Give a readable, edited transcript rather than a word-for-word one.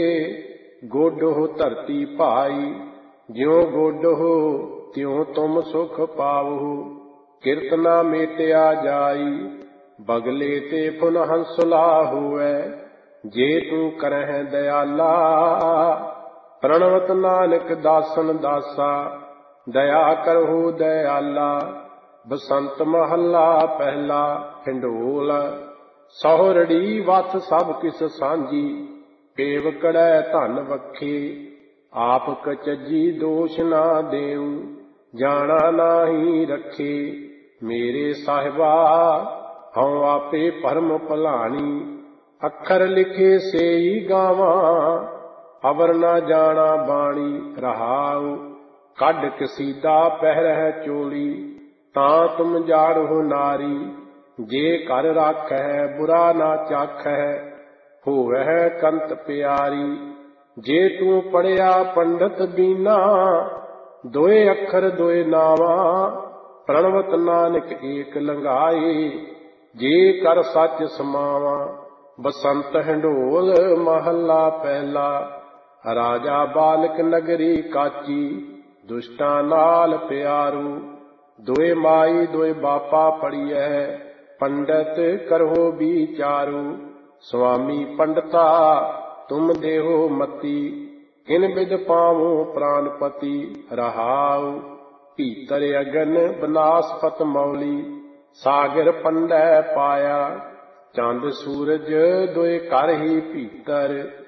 ਗੋਡੋ ਧਰਤੀ ਭਾਈ, ਜਿਉ ਗੋਡੋ ਤਿਉ ਤੁਮ ਸੁਖ ਪਾਵੋ। ਕਿਰਤ ਨਾ ਮੇਟਿਆ ਜਾਈ, ਬਗਲੇ ਤੇ ਪੁਨ ਹੰਸਲਾ ਹੋਵੈ। ਜੇ ਤੂੰ ਕਰਹਿ ਦਇਆਲਾ, ਪ੍ਰਣਵਤ ਨਾਨਕ ਦਾਸਨ ਦਾਸਾ। ਦਇਆ ਕਰਹੁ ਦਇਆਲਾ। ਬਸੰਤ ਮਹੱਲਾ ਪਹਿਲਾ। ਹਿੰਡੋਲ। ਸਹੁਰੜੀ ਵਸ ਸਭ ਕਿਸ ਸਾਂਝੀ, ਪੇਵਕੜੈ ਧਨ ਵਖੇ। ਆਪ ਕਚਜੀ ਦੋਸ਼ ਨਾ ਦੇਉ, ਜਾਣਾ ਨਾਹੀ ਰਖੇ। ਮੇਰੇ ਸਾਹਿਬਾ ਹਉ ਆਪੇ ਭਰਮ ਭਲਾਣੀ, ਅੱਖਰ ਲਿਖੇ ਸੇਈ ਗਾਵਾਂ। ਅਵਰ ਨਾ ਜਾਣਾ ਬਾਣੀ ਰਹਾਉ, ਕੱਢ ਕਸੀਦਾ ਪਹਿਰਹਿ ਚੋਲੀ। ਤਾਂ ਤੁਮ ਜਾੜੋ ਨਾਰੀ, ਜੇ ਘਰ ਰਾਖੈ ਬੁਰਾ ਨਾ ਚਾਖੈ। ਹੋਵੈ ਕੰਤ ਪਿਆਰੀ, ਜੇ ਤੂੰ ਪੜਿਆ ਪੰਡਤ ਬੀਨਾ। ਦੋਏ ਅੱਖਰ ਦੋਏ ਨਾਵਾਂ, ਪ੍ਰਣਵਤ ਨਾਨਕ ਏਕ ਲੰਘਾਏ। ਜੇ ਕਰ ਸੱਚ ਸਮਾਵਾਂ। ਬਸੰਤ ਹਿੰਡੋਲ ਮਹੱਲਾ ਪਹਿਲਾ। ਰਾਜਾ ਬਾਲਕ ਨਗਰੀ ਕਾਚੀ, ਦੁਸ਼ਟਾਂ ਨਾਲ ਪਿਆਰੂ। ਦੋਏ ਮਾਈ ਦੋਏ ਬਾਪਾ ਪੜੀਐ, ਪੰਡਤ ਕਰਹੁ ਵਿਚਾਰੂ। ਸੁਆਮੀ ਪੰਡਤਾ ਤੁਮ ਦੇਹੋ ਮਤੀ, ਇਨ ਬਿਦ ਪਾਵੋ ਪ੍ਰਾਨਪਤੀ ਰਹਾਉ। ਭੀਤਰ ਅਗਨ ਬਨਾਸਪਤ ਮੌਲੀ, ਸਾਗਰ ਪੰਡੈ ਪਾਇਆ। ਚੰਦ ਸੂਰਜ ਦੋਏ ਘਰ ਹੀ ਭੀਤਰ,